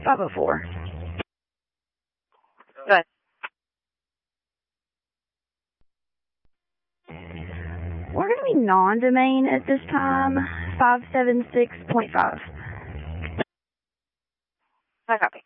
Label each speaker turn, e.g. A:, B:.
A: 504.
B: Go ahead.
A: We're going to be non-domain at this time, 576.5.
B: I copy.